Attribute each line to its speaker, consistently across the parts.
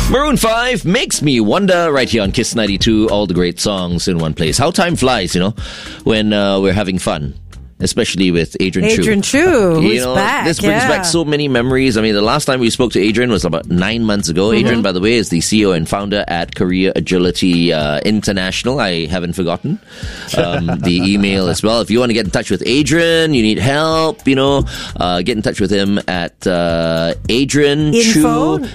Speaker 1: Maroon 5 Makes Me Wonder right here on Kiss 92. All the great songs in one place. How time flies, when we're having fun. Especially with Adrian Chu.
Speaker 2: Adrian Chu, who's back.
Speaker 1: This brings back so many memories. I mean, the last time we spoke to Adrian was about 9 months ago. Adrian, by the way, is the CEO and founder at Career Agility International. I haven't forgotten. The email as well. If you want to get in touch with Adrian, you need help, get in touch with him at Adrian
Speaker 2: Info?
Speaker 1: Chu.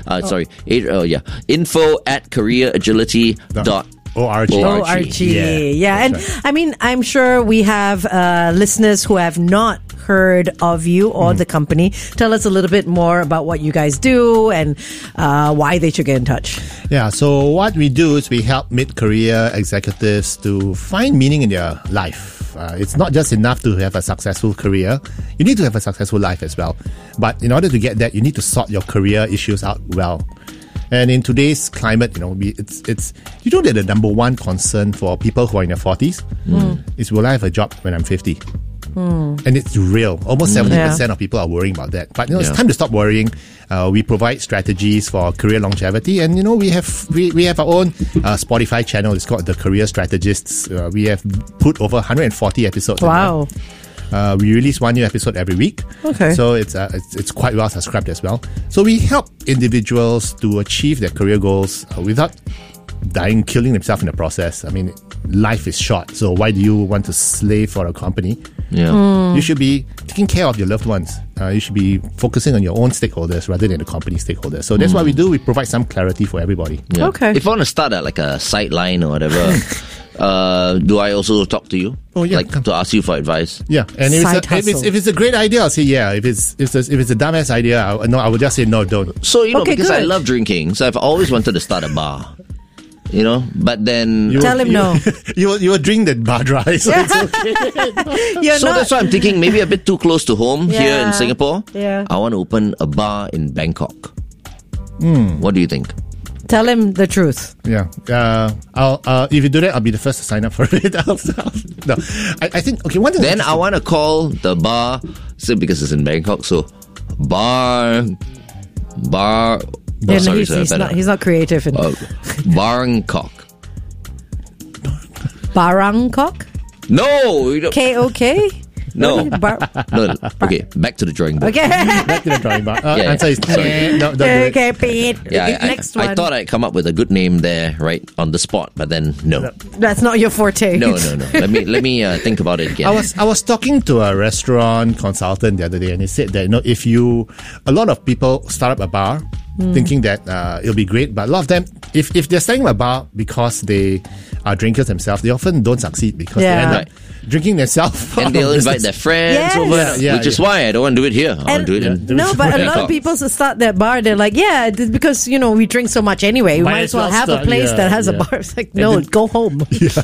Speaker 1: Info at careeragility.org.
Speaker 2: ORG. Yeah. And
Speaker 3: right.
Speaker 2: I mean, I'm sure we have listeners who have not heard of you or the company. Tell us a little bit more about what you guys do and why they should get in touch.
Speaker 3: Yeah, so what we do is we help mid-career executives to find meaning in their life. It's not just enough to have a successful career. You need to have a successful life as well. But in order to get that, you need to sort your career issues out well. And in today's climate, it's that the number one concern for people who are in their 40s is, will I have a job when I'm 50? And it's real. Almost 70% of people are worrying about that. But it's time to stop worrying. We provide strategies for career longevity, and we have our own Spotify channel. It's called The Career Strategists. We have put over 140 episodes.
Speaker 2: Wow.
Speaker 3: We release one new episode every week.
Speaker 2: Okay.
Speaker 3: So it's quite well subscribed as well. So we help individuals to achieve their career goals without killing themselves in the process. I mean, life is short. So why do you want to slave for a company?
Speaker 1: Yeah.
Speaker 3: You should be taking care of your loved ones. You should be focusing on your own stakeholders rather than the company stakeholders. So that's what we do. We provide some clarity for everybody.
Speaker 1: Yeah.
Speaker 2: Okay.
Speaker 1: If I want to start at like a sideline or whatever, do I also talk to you?
Speaker 3: Oh, yeah.
Speaker 1: Like to ask you for advice?
Speaker 3: Yeah, and if
Speaker 2: Side
Speaker 3: it's a great idea, I'll say yeah. If it's a dumbass idea, I would just say no, don't.
Speaker 1: So because I
Speaker 2: good.
Speaker 1: love drinking, so I've always wanted to start a bar. But then
Speaker 2: Tell him no.
Speaker 3: You will drink the bar dry, so it's okay.
Speaker 1: so that's why I'm thinking maybe a bit too close to home here
Speaker 2: Yeah.
Speaker 1: in Singapore.
Speaker 2: Yeah.
Speaker 1: I want to open a bar in Bangkok. What do you think?
Speaker 2: Tell him the truth.
Speaker 3: Yeah. I'll if you do that, I'll be the first to sign up for it. No, I think okay. One thing.
Speaker 1: Then I want to call the bar, because it's in Bangkok. So bar.
Speaker 2: Yeah,
Speaker 1: sorry,
Speaker 2: he's not creative.
Speaker 1: Bangkok.
Speaker 2: Barangkok?
Speaker 1: No, you don't.
Speaker 2: K-O-K?
Speaker 1: No.
Speaker 2: Bar-
Speaker 1: No. Okay, back to the drawing board.
Speaker 2: okay.
Speaker 3: Back to the drawing board.
Speaker 1: Yeah.
Speaker 3: Answer is sorry. No, don't do it.
Speaker 2: Okay, Pete.
Speaker 1: Yeah,
Speaker 2: Next one.
Speaker 1: I thought I'd come up with a good name there, right on the spot, but then no.
Speaker 2: That's not your forte.
Speaker 1: No. Let me think about it again.
Speaker 3: I was talking to a restaurant consultant the other day, and he said that a lot of people start up a bar thinking that it'll be great, but a lot of them, if they're starting a bar because they are drinkers themselves, they often don't succeed because they end up drinking themselves.
Speaker 1: And they'll invite their friends over, which is why I don't want to do it here. I want to do it in
Speaker 2: but a lot of people who start that bar, they're like, because we drink so much anyway. We might as well have a place that has a bar. It's like, no, go home.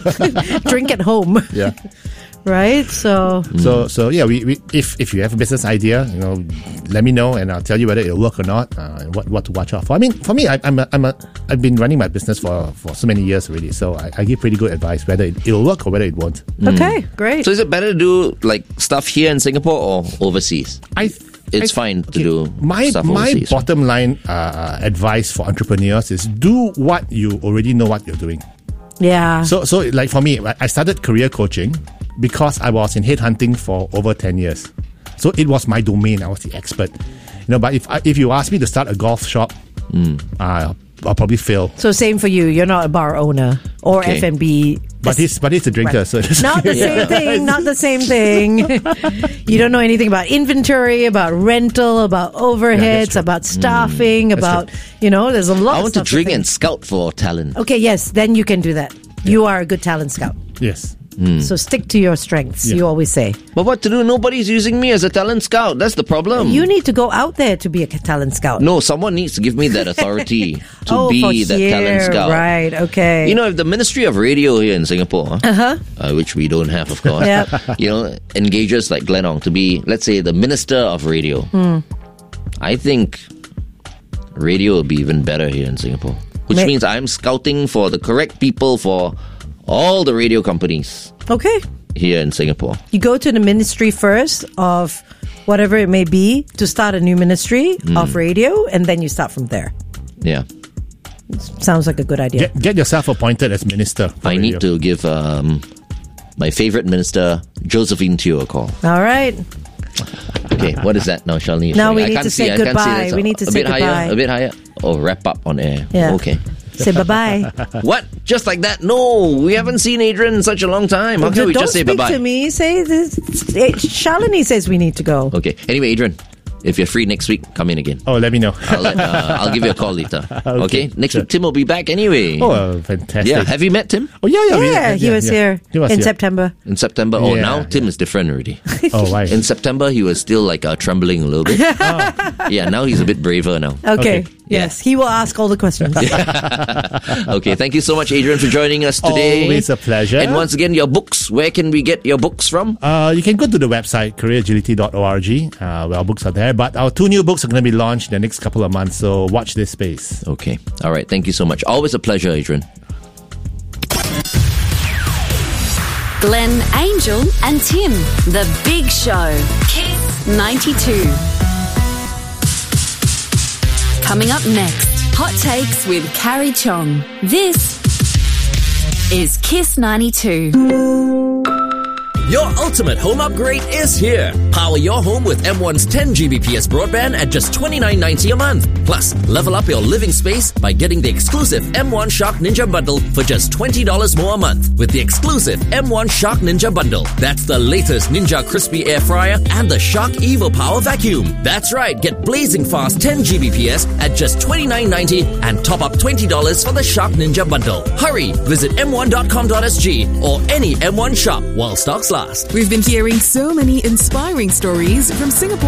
Speaker 2: Drink at home.
Speaker 3: Yeah.
Speaker 2: Right? So
Speaker 3: yeah, we if you have a business idea, let me know and I'll tell you whether it'll work or not, and what to watch out for. I mean, for me, I've been running my business for so many years already, so I give pretty good advice whether it'll work or whether it won't.
Speaker 2: Okay, great.
Speaker 1: So is it better to do like stuff here in Singapore or overseas? It's fine to do stuff overseas.
Speaker 3: My bottom line advice for entrepreneurs is do what you already know what you're doing.
Speaker 2: Yeah.
Speaker 3: So like for me, I started career coaching because I was in headhunting for over 10 years. So it was my domain. I was the expert. But if you ask me to start a golf shop, I'll probably fail.
Speaker 2: So same for you. You're not a bar owner or F&B.
Speaker 3: But he's a drinker.
Speaker 2: Right.
Speaker 3: So
Speaker 2: not the same thing. Not the same thing. You don't know anything about inventory, about rental, about overheads, about staffing, about, there's a lot of stuff.
Speaker 1: I want to drink and scout for talent.
Speaker 2: Okay, yes, then you can do that. You are a good talent scout.
Speaker 3: Yes.
Speaker 2: So stick to your strengths, you always say.
Speaker 1: But what to do? Nobody's using me as a talent scout. That's the problem.
Speaker 2: You need to go out there to be a talent scout.
Speaker 1: No, someone needs to give me that authority to be that talent scout.
Speaker 2: Right, okay.
Speaker 1: If the Ministry of Radio here in Singapore, which we don't have, of course, engages like Glenn Ong to be, let's say, the Minister of Radio, I think radio will be even better here in Singapore. Which means I'm scouting for the correct people for all the radio companies.
Speaker 2: Okay.
Speaker 1: Here in Singapore.
Speaker 2: You go to the ministry first of whatever it may be to start a new ministry of radio, and then you start from there.
Speaker 1: Yeah.
Speaker 2: Sounds like a good idea.
Speaker 3: Get yourself appointed as minister.
Speaker 1: I need to give my favorite minister, Josephine Teo, a call.
Speaker 2: All right.
Speaker 1: Okay, what is that now, Shalini?
Speaker 2: Now we need to say goodbye. We need to say goodbye.
Speaker 1: A bit higher. Oh, wrap up on air.
Speaker 2: Yeah.
Speaker 1: Okay.
Speaker 2: Say bye-bye.
Speaker 1: What? Just like that? No, we haven't seen Adrian in such a long time. How can we just say bye-bye?
Speaker 2: Don't speak to me. Say this. Shalini says we need to go.
Speaker 1: Okay. Anyway, Adrian, if you're free next week, come in again.
Speaker 3: Oh, let me know.
Speaker 1: I'll give you a call later. Okay? Next week, Tim will be back anyway.
Speaker 3: Oh, fantastic.
Speaker 1: Yeah. Have you met Tim?
Speaker 3: Oh, yeah.
Speaker 2: He was here in September.
Speaker 1: In September? Oh, now Tim is different already.
Speaker 3: Oh, why?
Speaker 1: In September, he was still like trembling a little bit. Yeah, now he's a bit braver now.
Speaker 2: Okay. Yes, he will ask all the questions.
Speaker 1: Okay, thank you so much, Adrian, for joining us today.
Speaker 3: Always a pleasure.
Speaker 1: And once again, your books, where can we get your books from?
Speaker 3: You can go to the website, careeragility.org, where our books are there. But our 2 new books are going to be launched in the next couple of months, so watch this space.
Speaker 1: Okay. All right, thank you so much. Always a pleasure, Adrian.
Speaker 4: Glenn, Angel and Tim, The Big Show. Kiss 92. Coming up next, Hot Takes with Carrie Chong. This is Kiss 92.
Speaker 5: Your ultimate home upgrade is here. Power your home with M1's 10 Gbps broadband at just $29.90 a month. Plus, level up your living space by getting the exclusive M1 Shark Ninja Bundle for just $20 more a month with the exclusive M1 Shark Ninja Bundle. That's the latest Ninja Crispy Air Fryer and the Shark Evo Power Vacuum. That's right, get blazing fast 10 Gbps at just $29.90 and top up $20 for the Shark Ninja Bundle. Hurry, visit m1.com.sg or any M1 shop while stocks last.
Speaker 6: We've been hearing so many inspiring stories from Singapore.